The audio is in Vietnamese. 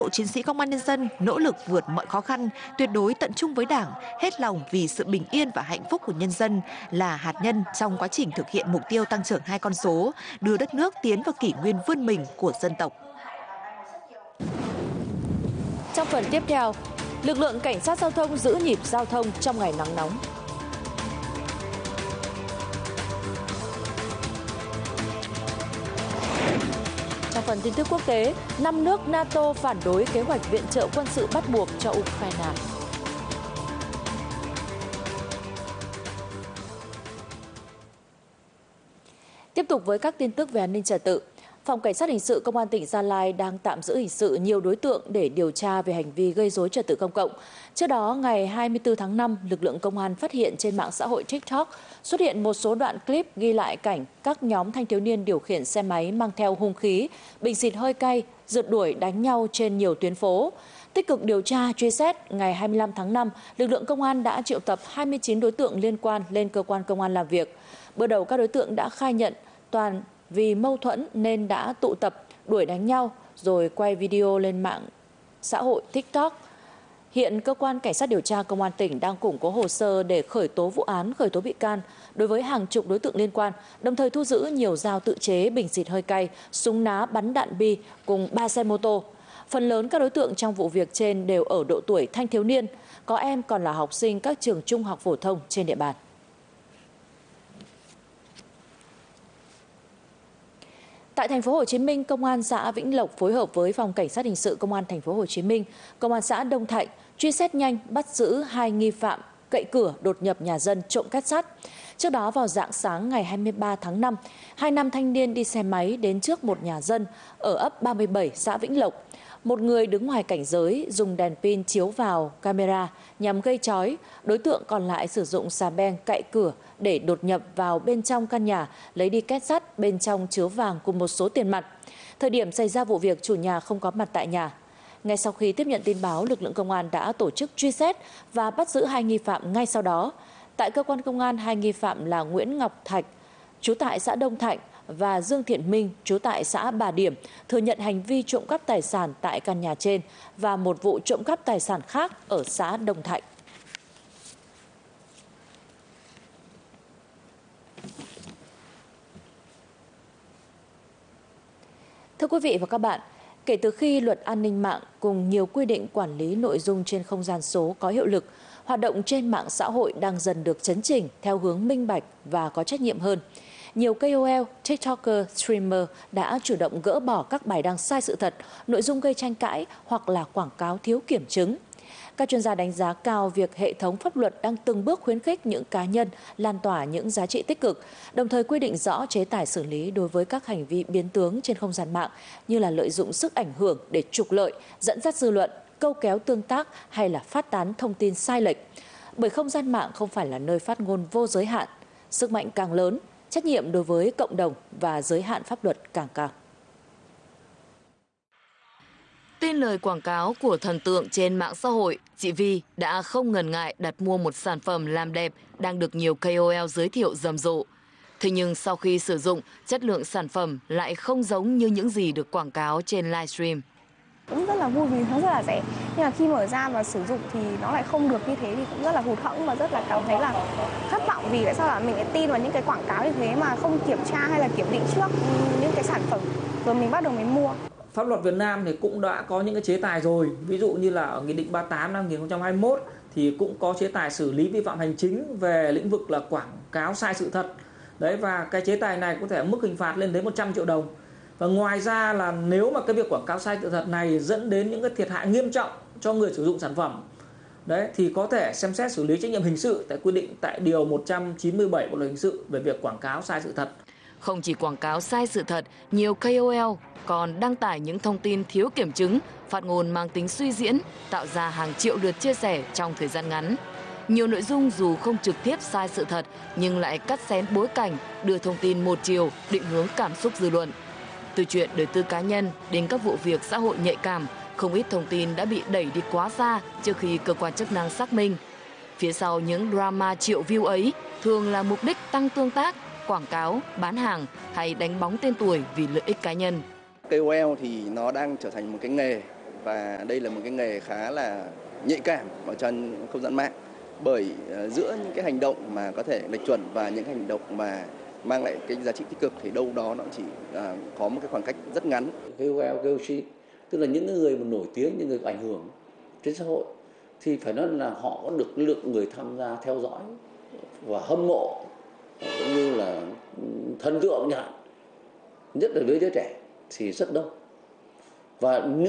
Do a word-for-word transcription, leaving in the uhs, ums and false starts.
Chiến sĩ công an nhân dân nỗ lực vượt mọi khó khăn, tuyệt đối tận trung với Đảng, hết lòng vì sự bình yên và hạnh phúc của nhân dân là hạt nhân trong quá trình thực hiện mục tiêu tăng trưởng hai con số, đưa đất nước tiến vào kỷ nguyên vươn mình của dân tộc. Trong phần tiếp theo, lực lượng cảnh sát giao thông giữ nhịp giao thông trong ngày nắng nóng. Trong phần tin tức quốc tế, năm nước NATO phản đối kế hoạch viện trợ quân sự bắt buộc cho Ukraine. Tiếp tục với các tin tức về an ninh trật tự. Phòng Cảnh sát Hình sự Công an tỉnh Gia Lai đang tạm giữ hình sự nhiều đối tượng để điều tra về hành vi gây rối trật tự công cộng. Trước đó, ngày hai mươi tư tháng năm, lực lượng công an phát hiện trên mạng xã hội TikTok xuất hiện một số đoạn clip ghi lại cảnh các nhóm thanh thiếu niên điều khiển xe máy mang theo hung khí, bình xịt hơi cay, rượt đuổi đánh nhau trên nhiều tuyến phố. Tích cực điều tra, truy xét, ngày hai mươi lăm tháng năm, lực lượng công an đã triệu tập hai mươi chín đối tượng liên quan lên cơ quan công an làm việc. Bước đầu các đối tượng đã khai nhận toàn vì mâu thuẫn nên đã tụ tập đuổi đánh nhau rồi quay video lên mạng xã hội TikTok. Hiện cơ quan cảnh sát điều tra công an tỉnh đang củng cố hồ sơ để khởi tố vụ án, khởi tố bị can đối với hàng chục đối tượng liên quan, đồng thời thu giữ nhiều dao tự chế, bình xịt hơi cay, súng ná bắn đạn bi cùng ba xe mô tô. Phần lớn các đối tượng trong vụ việc trên đều ở độ tuổi thanh thiếu niên, có em còn là học sinh các trường trung học phổ thông trên địa bàn. Tại thành phố Hồ Chí Minh, Công an xã Vĩnh Lộc phối hợp với Phòng Cảnh sát Hình sự Công an thành phố Hồ Chí Minh, Công an xã Đông Thạnh truy xét nhanh bắt giữ hai nghi phạm cậy cửa đột nhập nhà dân trộm két sắt. Trước đó vào rạng sáng ngày hai mươi ba tháng năm, hai nam thanh niên đi xe máy đến trước một nhà dân ở ấp ba mươi bảy xã Vĩnh Lộc. Một người đứng ngoài cảnh giới dùng đèn pin chiếu vào camera nhằm gây chói, đối tượng còn lại sử dụng xà beng cậy cửa để đột nhập vào bên trong căn nhà, lấy đi két sắt bên trong chứa vàng cùng một số tiền mặt. Thời điểm xảy ra vụ việc, chủ nhà không có mặt tại nhà. Ngay sau khi tiếp nhận tin báo, lực lượng công an đã tổ chức truy xét và bắt giữ hai nghi phạm ngay sau đó. Tại cơ quan công an, hai nghi phạm là Nguyễn Ngọc Thạch, trú tại xã Đông Thạnh, và Dương Thiện Minh, trú tại xã Bà Điểm, thừa nhận hành vi trộm cắp tài sản tại căn nhà trên và một vụ trộm cắp tài sản khác ở xã Đông Thạnh. Thưa quý vị và các bạn, kể từ khi luật an ninh mạng cùng nhiều quy định quản lý nội dung trên không gian số có hiệu lực, hoạt động trên mạng xã hội đang dần được chấn chỉnh theo hướng minh bạch và có trách nhiệm hơn. Nhiều K O L, TikToker, streamer đã chủ động gỡ bỏ các bài đăng sai sự thật, nội dung gây tranh cãi hoặc là quảng cáo thiếu kiểm chứng. Các chuyên gia đánh giá cao việc hệ thống pháp luật đang từng bước khuyến khích những cá nhân lan tỏa những giá trị tích cực, đồng thời quy định rõ chế tài xử lý đối với các hành vi biến tướng trên không gian mạng như là lợi dụng sức ảnh hưởng để trục lợi, dẫn dắt dư luận, câu kéo tương tác hay là phát tán thông tin sai lệch. Bởi không gian mạng không phải là nơi phát ngôn vô giới hạn, sức mạnh càng lớn, trách nhiệm đối với cộng đồng và giới hạn pháp luật càng cao. Tin lời quảng cáo của thần tượng trên mạng xã hội, chị Vi đã không ngần ngại đặt mua một sản phẩm làm đẹp đang được nhiều K O L giới thiệu rầm rộ. Thế nhưng sau khi sử dụng, chất lượng sản phẩm lại không giống như những gì được quảng cáo trên livestream. Cũng rất là vui vì nó rất là rẻ, nhưng mà khi mở ra và sử dụng thì nó lại không được như thế thì cũng rất là hụt hẫng và rất là cảm thấy là thất vọng vì tại sao là mình lại tin vào những cái quảng cáo như thế mà không kiểm tra hay là kiểm định trước những cái sản phẩm rồi mình bắt đầu mình mua. Pháp luật Việt Nam thì cũng đã có những cái chế tài rồi, ví dụ như là ở Nghị định ba mươi tám năm hai nghìn không trăm hai mươi mốt thì cũng có chế tài xử lý vi phạm hành chính về lĩnh vực là quảng cáo sai sự thật. Đấy, và cái chế tài này có thể mức hình phạt lên đến một trăm triệu đồng. Và ngoài ra là nếu mà cái việc quảng cáo sai sự thật này dẫn đến những cái thiệt hại nghiêm trọng cho người sử dụng sản phẩm, đấy, thì có thể xem xét xử lý trách nhiệm hình sự tại quy định tại điều một trăm chín mươi bảy Bộ luật hình sự về việc quảng cáo sai sự thật. Không chỉ quảng cáo sai sự thật, nhiều K O L còn đăng tải những thông tin thiếu kiểm chứng, phát ngôn mang tính suy diễn, tạo ra hàng triệu lượt chia sẻ trong thời gian ngắn. Nhiều nội dung dù không trực tiếp sai sự thật nhưng lại cắt xén bối cảnh, đưa thông tin một chiều, định hướng cảm xúc dư luận. Từ chuyện đời tư cá nhân đến các vụ việc xã hội nhạy cảm, không ít thông tin đã bị đẩy đi quá xa trước khi cơ quan chức năng xác minh. Phía sau những drama triệu view ấy thường là mục đích tăng tương tác, quảng cáo, bán hàng hay đánh bóng tên tuổi vì lợi ích cá nhân. K O L thì nó đang trở thành một cái nghề và đây là một cái nghề khá là nhạy cảm ở trên không gian mạng, bởi giữa những cái hành động mà có thể lệch chuẩn và những hành động mà mang lại cái giá trị tích cực thì đâu đó nó chỉ à, có một cái khoảng cách rất ngắn. ca o lờ, ca o xê tức là những người mà nổi tiếng, những người có ảnh hưởng trên xã hội thì phải nói là họ có được lượng người tham gia theo dõi và hâm mộ cũng như là thần tượng chẳng hạn, nhất là với giới trẻ thì rất đông. Và